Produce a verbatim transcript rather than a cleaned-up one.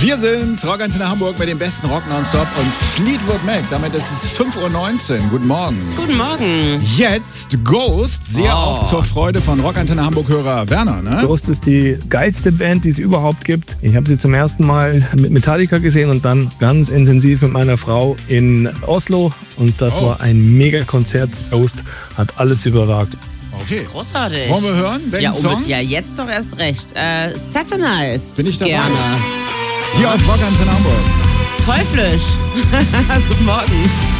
Wir sind's, Rockantenne Hamburg mit dem besten Rock nonstop und Fleetwood Mac. Damit ist es fünf Uhr neunzehn. Guten Morgen. Guten Morgen. Jetzt Ghost, sehr Oh. auch zur Freude von Rockantenne Hamburg-Hörer Werner, ne? Ghost ist die geilste Band, die es überhaupt gibt. Ich habe sie zum ersten Mal mit Metallica gesehen und dann ganz intensiv mit meiner Frau in Oslo. Und das Oh. war ein Mega-Konzert. Ghost hat alles überragt. Okay. Großartig. Wollen wir hören? Welchen Ja, Song? unbe- ja, jetzt doch erst recht. Äh, Satanized. Bin ich dabei? Gerne. Hier auf Rockantenne Hamburg. Teuflisch. Guten Morgen.